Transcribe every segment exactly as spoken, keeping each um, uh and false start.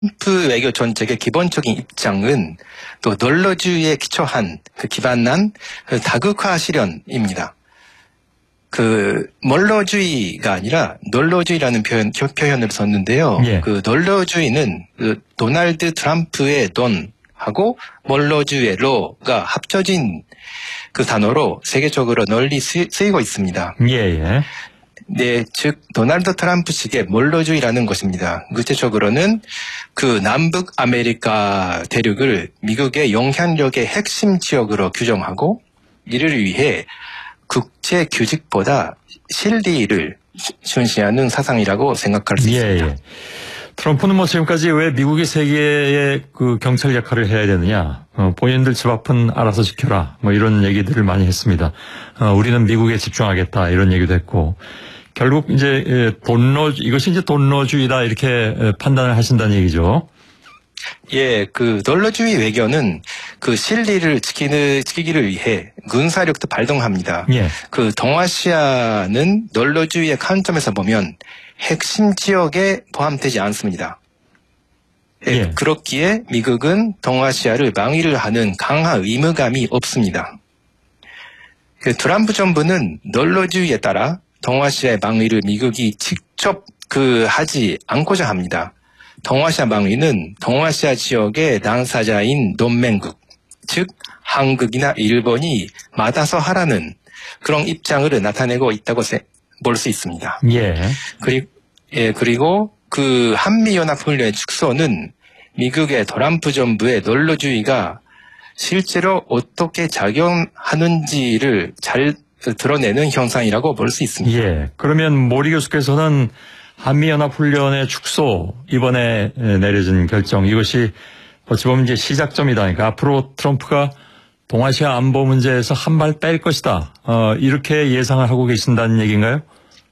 트럼프 외교 정책의 기본적인 입장은 또 널러주의에 기초한 그 기반한 그 다극화 실현입니다. 그 멀러주의가 아니라 널러주의라는 표현, 표현을 썼는데요. 예. 그 널러주의는 그 도널드 트럼프의 돈하고 멀러주의의 러가 합쳐진 그 단어로 세계적으로 널리 쓰, 쓰이고 있습니다. 예, 예. 네, 즉 도널드 트럼프식의 멀러주의라는 것입니다. 구체적으로는 그 남북 아메리카 대륙을 미국의 영향력의 핵심 지역으로 규정하고 이를 위해 국제 규칙보다 실리를 중시하는 사상이라고 생각할 수 있습니다. 예, 예. 트럼프는 뭐 지금까지 왜 미국이 세계의 그 경찰 역할을 해야 되느냐, 어, 본인들 집 앞은 알아서 지켜라, 뭐 이런 얘기들을 많이 했습니다. 어, 우리는 미국에 집중하겠다 이런 얘기도 했고, 결국 이제 돈러 이것이 이제 돈러주의다 이렇게 판단을 하신다는 얘기죠. 예, 그 널러주의 외교는 그 실리를 지키는, 지키기를 위해 군사력도 발동합니다. 예. 그 동아시아는 널러주의의 관점에서 보면 핵심 지역에 포함되지 않습니다. 예, 예. 그렇기에 미국은 동아시아를 방위를 하는 강한 의무감이 없습니다. 그 트럼프 정부는 널러주의에 따라 동아시아의 방위를 미국이 직접 그 하지 않고자 합니다. 동아시아 방위는 동아시아 지역의 당사자인 동맹국, 즉 한국이나 일본이 맡아서 하라는 그런 입장을 나타내고 있다고 볼 수 있습니다. 예. 그리고, 예, 그리고 그 한미연합훈련의 축소는 미국의 트럼프 정부의 널러주의가 실제로 어떻게 작용하는지를 잘 드러내는 현상이라고 볼 수 있습니다. 예. 그러면 모리 교수께서는 한미연합훈련의 축소, 이번에 내려진 결정, 이것이 어찌 보면 이제 시작점이다. 그러니까 앞으로 트럼프가 동아시아 안보 문제에서 한 발 뺄 것이다. 어, 이렇게 예상을 하고 계신다는 얘기인가요?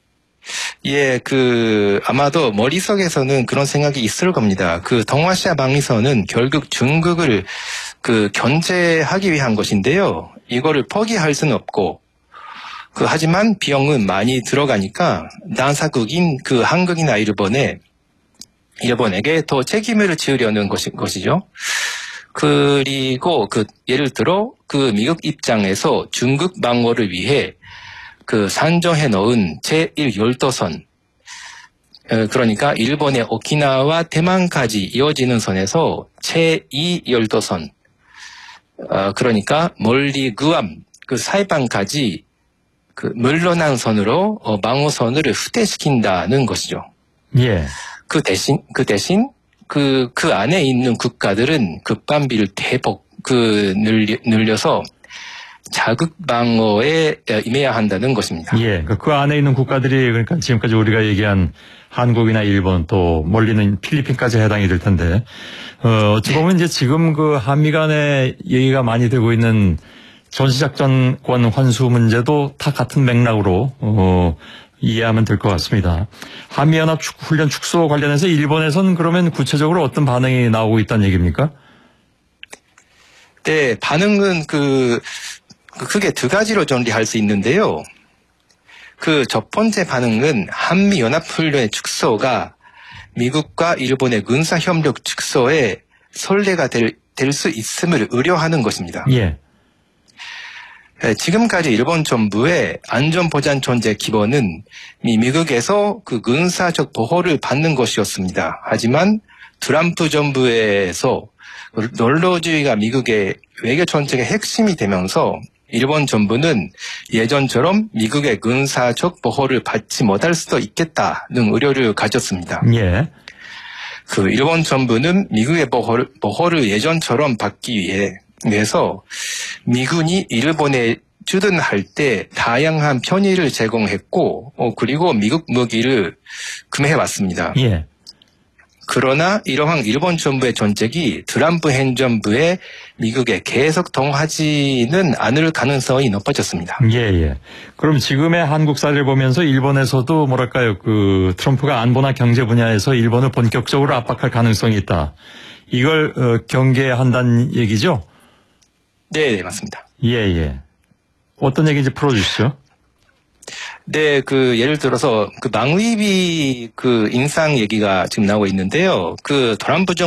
예, 그, 아마도 머릿속에서는 그런 생각이 있을 겁니다. 그 동아시아 방위선은 결국 중국을 그 견제하기 위한 것인데요. 이거를 포기할 수는 없고, 그 하지만 비용은 많이 들어가니까 당사국인 그 한국이나 일본에 일본에게 더 책임을 지으려는 것이, 것이죠. 그리고 그 예를 들어 그 미국 입장에서 중국 방어를 위해 그 산정해 놓은 제일 열도선, 그러니까 일본의 오키나와 대만까지 이어지는 선에서 제이 열도선, 그러니까 멀리 구암, 그 사이판까지 그 물러난 선으로 어, 방어선을 후퇴시킨다는 것이죠. 예. 그 대신 그 대신 그 그 안에 있는 국가들은 급반비를 대폭 그 늘려, 늘려서 자국 방어에 임해야 한다는 것입니다. 예. 그 안에 있는 국가들이 그러니까 지금까지 우리가 얘기한 한국이나 일본 또 멀리는 필리핀까지 해당이 될 텐데 어, 어찌 보면 이제 지금 그 한미 간의 얘기가 많이 되고 있는 전시작전권 환수 문제도 다 같은 맥락으로 어, 이해하면 될 것 같습니다. 한미연합 훈련 축소 관련해서 일본에서는 그러면 구체적으로 어떤 반응이 나오고 있다는 얘기입니까? 네, 반응은 그 크게 두 가지로 정리할 수 있는데요. 그 첫 번째 반응은 한미연합훈련의 축소가 미국과 일본의 군사협력 축소에 선례가 될, 될 수 있음을 우려하는 것입니다. 예. 지금까지 일본 정부의 안전보장 존재 기본은 미국에서 그 군사적 보호를 받는 것이었습니다. 하지만 트럼프 정부에서 널러주의가 미국의 외교 정책의 핵심이 되면서 일본 정부는 예전처럼 미국의 군사적 보호를 받지 못할 수도 있겠다는 우려를 가졌습니다. 예. 그 일본 정부는 미국의 보호를, 보호를 예전처럼 받기 위해 위해서 미군이 일본에 주둔할 때 다양한 편의를 제공했고 어, 그리고 미국 무기를 구매해왔습니다. 예. 그러나 이러한 일본 정부의 정책이 트럼프 행정부에 미국에 계속 동하지는 않을 가능성이 높아졌습니다. 예, 예. 그럼 지금의 한국사를 보면서 일본에서도 뭐랄까요, 그 트럼프가 안보나 경제 분야에서 일본을 본격적으로 압박할 가능성이 있다. 이걸 어, 경계한다는 얘기죠? 네, 네, 맞습니다. 예, 예. 어떤 얘기인지 풀어주시죠. 네, 그 예를 들어서 그 망위비 그 인상 얘기가 지금 나오고 있는데요. 그 트럼프 정